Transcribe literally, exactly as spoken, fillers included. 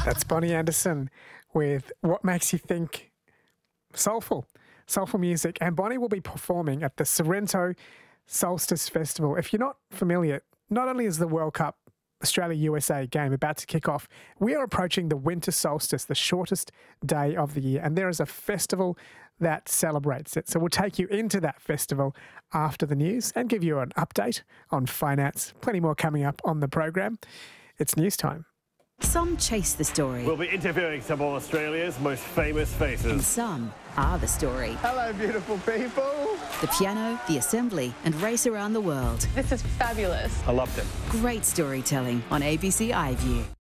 That's Bonnie Anderson with What Makes You Think Soulful, soulful music. And Bonnie will be performing at the Sorrento Solstice Festival. If you're not familiar, not only is the World Cup Australia-U S A game about to kick off, we are approaching the winter solstice, the shortest day of the year, and there is a festival that celebrates it. So we'll take you into that festival after the news and give you an update on finance. Plenty more coming up on the program. It's news time. Some chase the story. We'll be interviewing some of Australia's most famous faces. And some are the story. Hello, beautiful people. The piano, the assembly, and race around the world. This is fabulous. I loved it. Great storytelling on A B C iView.